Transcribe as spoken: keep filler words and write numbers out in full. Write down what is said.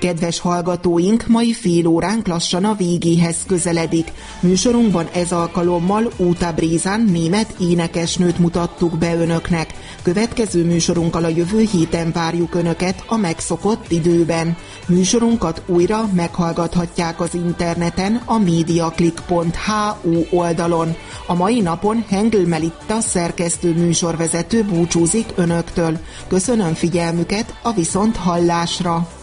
Kedves hallgatóink, mai fél óránk lassan a végéhez közeledik. Műsorunkban ez alkalommal Uta Brizan német énekesnőt mutattuk be önöknek. Következő műsorunkkal a jövő héten várjuk önöket a megszokott időben. Műsorunkat újra meghallgathatják az interneten a mediaclick pont hu oldalon. A mai napon Hengel Melitta szerkesztő műsorvezető búcsúzik önöktől. Köszönöm figyelmüket, a viszonthallásra!